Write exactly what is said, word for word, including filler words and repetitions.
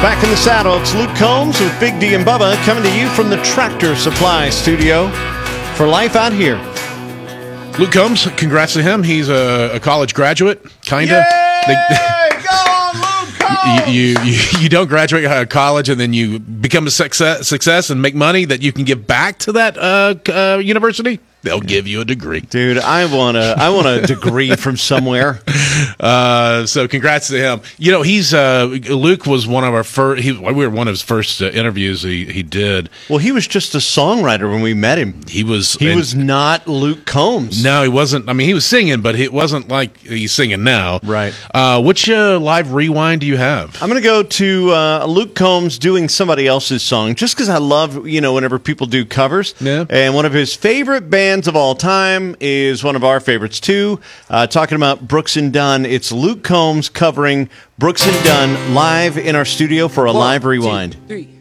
Back in the saddle, it's Luke Combs with Big D and Bubba coming to you from the Tractor Supply Studio for Life Out Here. Luke Combs, congrats to him. He's a, a college graduate, kind of. Go on, Luke Combs! You, you, you, you don't graduate out of college and then you become a success, success and make money that you can give back to that uh, uh, university. They'll give you a degree. Dude, I want a, I want a degree from somewhere. Uh, so congrats to him. You know, he's uh, Luke was one of our first, he, we were one of his first uh, interviews he, he did. Well, he was just a songwriter when we met him. He was. He and, was not Luke Combs. No, he wasn't. I mean, he was singing, but it wasn't like he's singing now. Right. Uh, which uh, live rewind do you have? I'm going to go to uh, Luke Combs doing somebody else's song, just because I love, you know, whenever people do covers. Yeah. And one of his favorite bands of all time is one of our favorites, too. Uh, talking about Brooks and Dunn. It's Luke Combs covering Brooks and Dunn live in our studio for a One, live rewind. two, three.